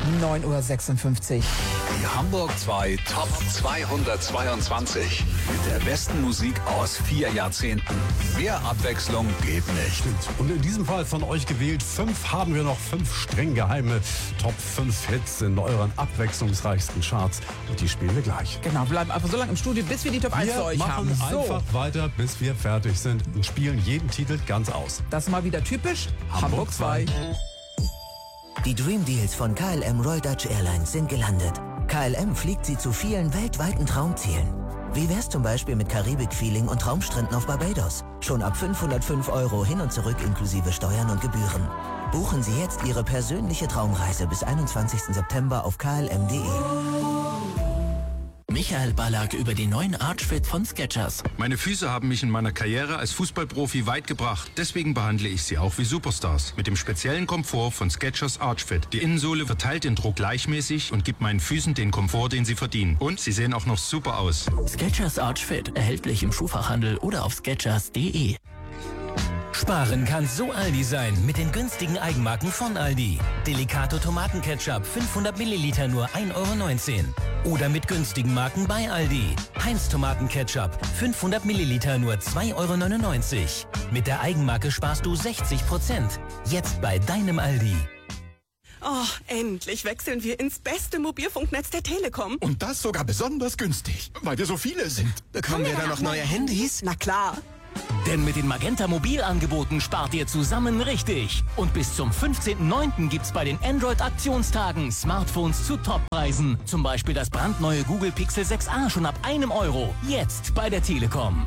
9:56 Uhr. Die Hamburg 2 Top 222. Mit der besten Musik aus 4 Jahrzehnten. Mehr Abwechslung geht nicht. Und in diesem Fall von euch gewählt 5 haben wir noch 5 streng geheime Top 5 Hits in euren abwechslungsreichsten Charts. Und die spielen wir gleich. Genau, bleiben einfach so lange im Studio, bis wir die Top 1 für euch haben. Wir machen einfach weiter, bis wir fertig sind und spielen jeden Titel ganz aus. Das ist mal wieder typisch Hamburg 2. Die Dream Deals von KLM Royal Dutch Airlines sind gelandet. KLM fliegt sie zu vielen weltweiten Traumzielen. Wie wär's zum Beispiel mit Karibik-Feeling und Traumstränden auf Barbados? Schon ab 505 € hin und zurück inklusive Steuern und Gebühren. Buchen Sie jetzt Ihre persönliche Traumreise bis 21. September auf klm.de. Michael Ballack über die neuen Archfit von Skechers. Meine Füße haben mich in meiner Karriere als Fußballprofi weit gebracht. Deswegen behandle ich sie auch wie Superstars. Mit dem speziellen Komfort von Skechers Archfit. Die Innensohle verteilt den Druck gleichmäßig und gibt meinen Füßen den Komfort, den sie verdienen. Und sie sehen auch noch super aus. Skechers Archfit, erhältlich im Schuhfachhandel oder auf skechers.de. Sparen kann so Aldi sein mit den günstigen Eigenmarken von Aldi. Delicato Tomatenketchup 500 Milliliter nur 1,19 €. Oder mit günstigen Marken bei Aldi. Heinz Tomatenketchup 500 Milliliter nur 2,99 €. Mit der Eigenmarke sparst du 60%. Jetzt bei deinem Aldi. Oh, endlich wechseln wir ins beste Mobilfunknetz der Telekom. Und das sogar besonders günstig, weil wir so viele sind. Bekommen wir dann noch neue Handys? Na klar. Denn mit den Magenta Mobilangeboten spart ihr zusammen richtig. Und bis zum 15.09. gibt's bei den Android-Aktionstagen Smartphones zu Toppreisen. Zum Beispiel das brandneue Google Pixel 6a schon ab €1. Jetzt bei der Telekom.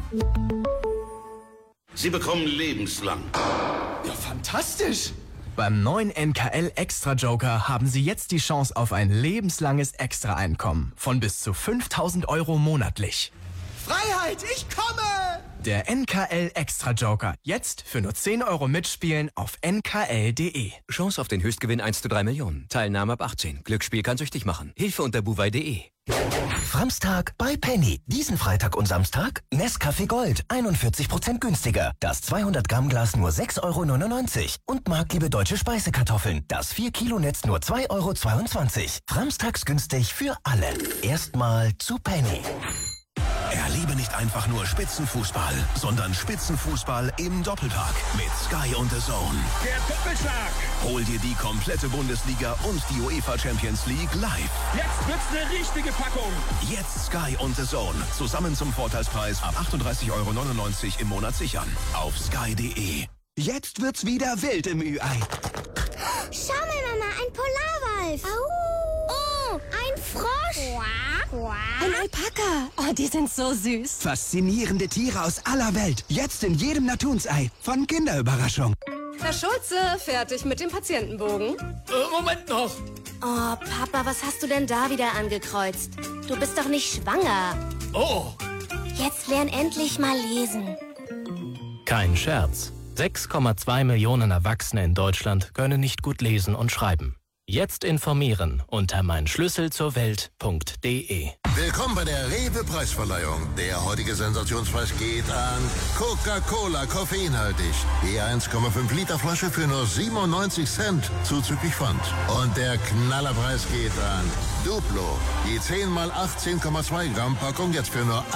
Sie bekommen lebenslang. Ja, fantastisch. Beim neuen NKL Extra Joker haben Sie jetzt die Chance auf ein lebenslanges Extraeinkommen von bis zu 5.000 € monatlich. Freiheit, ich komme! Der NKL Extra Joker. Jetzt für nur 10 € mitspielen auf nkl.de. Chance auf den Höchstgewinn 1:3 Millionen. Teilnahme ab 18. Glücksspiel kann süchtig machen. Hilfe unter buwei.de. Framstag bei Penny. Diesen Freitag und Samstag Nescafé Gold 41% günstiger. Das 200 Gramm Glas nur 6,99 € und marktliebe deutsche Speisekartoffeln. Das 4 Kilo Netz nur 2,22 €. Framstags günstig für alle. Erstmal zu Penny. Erlebe nicht einfach nur Spitzenfußball, sondern Spitzenfußball im Doppelpack mit Sky und The Zone. Der Doppelschlag. Hol dir die komplette Bundesliga und die UEFA Champions League live. Jetzt wird's eine richtige Packung. Jetzt Sky und The Zone. Zusammen zum Vorteilspreis ab 38,99 € im Monat sichern. Auf sky.de. Jetzt wird's wieder wild im Ü-Ei. Schau mal, Mama, ein Polarwolf. Oh, ein Frosch. Ein Alpaka. Oh, die sind so süß. Faszinierende Tiere aus aller Welt. Jetzt in jedem Natunsei. Von Kinderüberraschung. Herr Schulze, fertig mit dem Patientenbogen? Moment noch. Oh, Papa, was hast du denn da wieder angekreuzt? Du bist doch nicht schwanger. Oh. Jetzt lern endlich mal lesen. Kein Scherz. 6,2 Millionen Erwachsene in Deutschland können nicht gut lesen und schreiben. Jetzt informieren unter meinschlüssel-zur-welt.de. Willkommen bei der Rewe-Preisverleihung. Der heutige Sensationspreis geht an Coca-Cola, koffeinhaltig. Die 1,5 Liter Flasche für nur 97 Cent, zuzüglich Pfand. Und der Knallerpreis geht an Duplo. Die 10x18,2 Gramm Packung jetzt für nur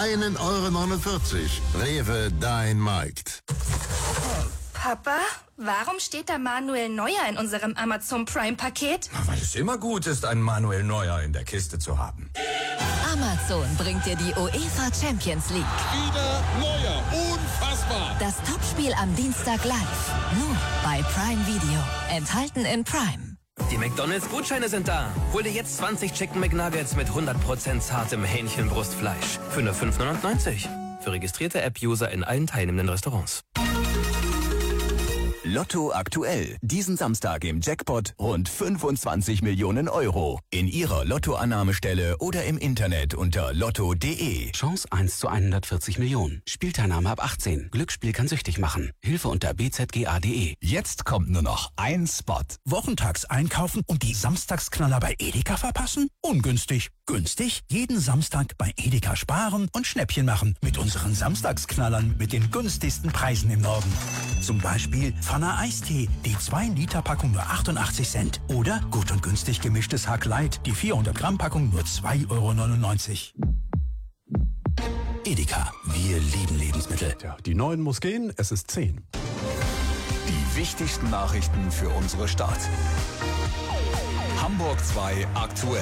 1,49 €. Rewe, dein Markt. Papa, warum steht da Manuel Neuer in unserem Amazon Prime-Paket? Weil es immer gut ist, einen Manuel Neuer in der Kiste zu haben. Amazon bringt dir die UEFA Champions League. Wieder Neuer, unfassbar. Das Topspiel am Dienstag live. Nur bei Prime Video. Enthalten in Prime. Die McDonald's-Gutscheine sind da. Hol dir jetzt 20 Chicken McNuggets mit 100% zartem Hähnchenbrustfleisch. Für nur 5,99 €. Für registrierte App-User in allen teilnehmenden Restaurants. Lotto aktuell. Diesen Samstag im Jackpot rund 25 Millionen €. In Ihrer Lottoannahmestelle oder im Internet unter lotto.de. Chance 1 zu 140 Millionen. Spielteilnahme ab 18. Glücksspiel kann süchtig machen. Hilfe unter bzga.de. Jetzt kommt nur noch ein Spot. Wochentags einkaufen und die Samstagsknaller bei Edeka verpassen? Ungünstig. Günstig? Jeden Samstag bei Edeka sparen und Schnäppchen machen mit unseren Samstagsknallern mit den günstigsten Preisen im Norden. Zum Beispiel Banana Eistee. Die 2-Liter-Packung nur 88 Cent. Oder gut und günstig gemischtes Hack Light. Die 400-Gramm-Packung nur 2,99 €. Edeka. Wir lieben Lebensmittel. Ja, die 9 muss gehen, es ist 10. Die wichtigsten Nachrichten für unsere Stadt. Hamburg 2 aktuell.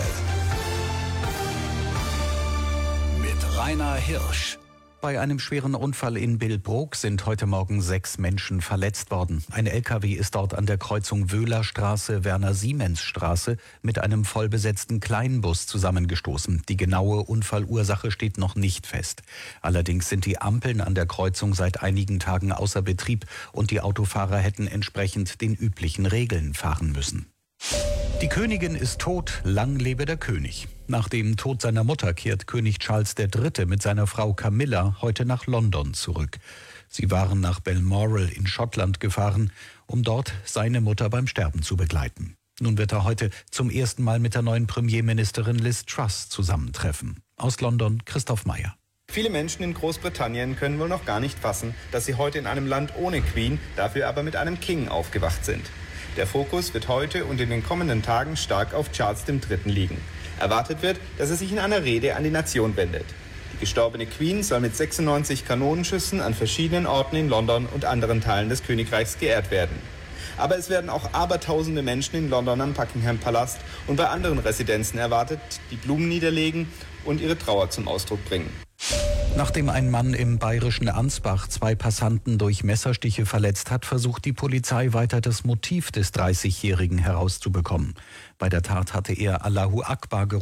Mit Rainer Hirsch. Bei einem schweren Unfall in Billbrook sind heute Morgen 6 Menschen verletzt worden. Ein LKW ist dort an der Kreuzung Wöhlerstraße, Werner-Siemens-Straße mit einem vollbesetzten Kleinbus zusammengestoßen. Die genaue Unfallursache steht noch nicht fest. Allerdings sind die Ampeln an der Kreuzung seit einigen Tagen außer Betrieb und die Autofahrer hätten entsprechend den üblichen Regeln fahren müssen. Die Königin ist tot, lang lebe der König. Nach dem Tod seiner Mutter kehrt König Charles III. Mit seiner Frau Camilla heute nach London zurück. Sie waren nach Balmoral in Schottland gefahren, um dort seine Mutter beim Sterben zu begleiten. Nun wird er heute zum ersten Mal mit der neuen Premierministerin Liz Truss zusammentreffen. Aus London Christoph Meyer. Viele Menschen in Großbritannien können wohl noch gar nicht fassen, dass sie heute in einem Land ohne Queen, dafür aber mit einem King aufgewacht sind. Der Fokus wird heute und in den kommenden Tagen stark auf Charles III. Liegen. Erwartet wird, dass er sich in einer Rede an die Nation wendet. Die gestorbene Queen soll mit 96 Kanonenschüssen an verschiedenen Orten in London und anderen Teilen des Königreichs geehrt werden. Aber es werden auch abertausende Menschen in London am Buckingham Palast und bei anderen Residenzen erwartet, die Blumen niederlegen und ihre Trauer zum Ausdruck bringen. Nachdem ein Mann im bayerischen Ansbach 2 Passanten durch Messerstiche verletzt hat, versucht die Polizei weiter das Motiv des 30-Jährigen herauszubekommen. Bei der Tat hatte er Allahu Akbar gerufen.